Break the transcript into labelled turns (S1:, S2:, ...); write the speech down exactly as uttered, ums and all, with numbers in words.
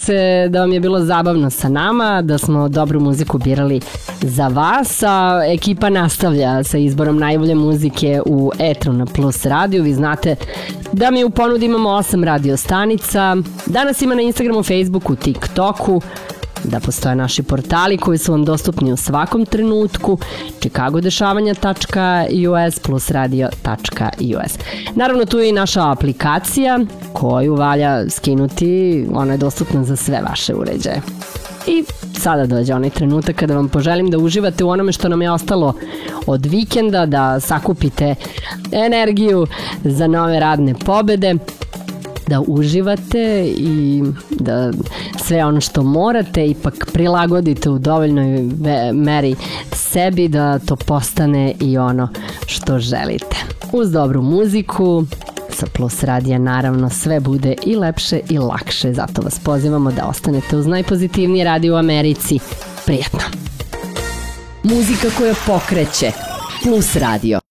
S1: se da vam je bilo zabavno sa nama, da smo dobru muziku birali za vas, a ekipa nastavlja sa izborom najbolje muzike u etru na Plus radiju. Vi znate da mi u ponudi imamo osam radio stanica, danas ima na Instagramu, Facebooku, TikToku, da postoje naši portali koji su vam dostupni u svakom trenutku, chicagodešavanja tačka us, plusradio tačka us. Naravno, tu je i naša aplikacija koju valja skinuti, ona je dostupna za sve vaše uređaje. I sada dođe onaj trenutak kada vam poželim da uživate u onome što nam je ostalo od vikenda, da sakupite energiju za nove radne pobede, da uživate i da sve ono što morate ipak prilagodite u dovoljnoj meri sebi da to postane i ono što želite. Uz dobru muziku sa Plus radija naravno sve bude i lepše i lakše, zato vas pozivamo da ostanete uz najpozitivniji radio u Americi. Prijatno! Muzika koja pokreće. Plus radio.